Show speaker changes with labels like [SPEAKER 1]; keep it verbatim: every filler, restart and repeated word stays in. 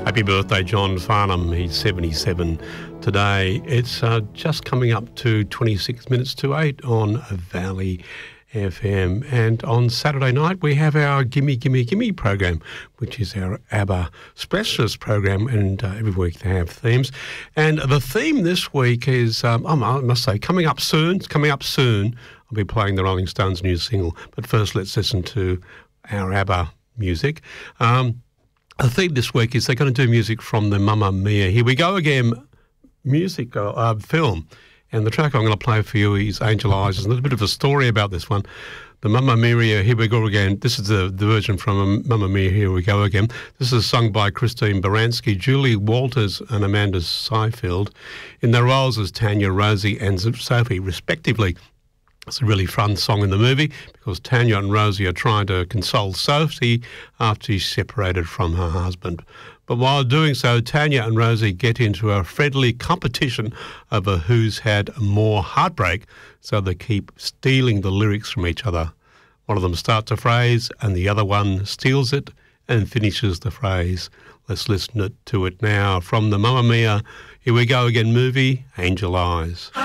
[SPEAKER 1] Happy birthday, John Farnham. He's seventy-seven today. It's uh, just coming up to twenty-six minutes to eight on Valley F M. And on Saturday night, we have our Gimme, Gimme, Gimme program, which is our ABBA specialist program. And uh, every week they have themes. And the theme this week is, um, I must say, coming up soon. It's coming up soon. I'll be playing the Rolling Stones' new single. But first, let's listen to our ABBA music. Um, The theme this week is they're going to do music from the Mamma Mia Here We Go Again music uh, uh, film. And the track I'm going to play for you is Angel Eyes. There's a little bit of a story about this one. The Mamma Mia Here We Go Again. This is the, the version from Mamma Mia Here We Go Again. This is sung by Christine Baranski, Julie Walters and Amanda Seyfield in their roles as Tanya, Rosie and Sophie, respectively. It's a really fun song in the movie because Tanya and Rosie are trying to console Sophie after she's separated from her husband. But while doing so, Tanya and Rosie get into a friendly competition over who's had more heartbreak, so they keep stealing the lyrics from each other. One of them starts a phrase and the other one steals it and finishes the phrase. Let's listen to it now from the Mamma Mia Here We Go Again movie, Angel Eyes.